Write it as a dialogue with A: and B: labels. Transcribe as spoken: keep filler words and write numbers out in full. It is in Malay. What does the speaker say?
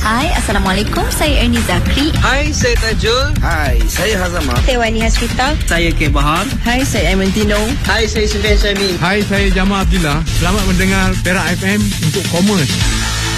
A: Hai, Assalamualaikum. Saya Ernie Zakri.
B: Hai, saya Tajul.
C: Hai, saya Hazama.
D: Saya Wani Hasrita.
E: Saya K. Bahar.
D: Hai, saya Aiman Tino.
B: Hai, saya Sufian Syami.
F: Hai, saya Jamal Abdullah. Selamat mendengar Perak F M untuk Commerce.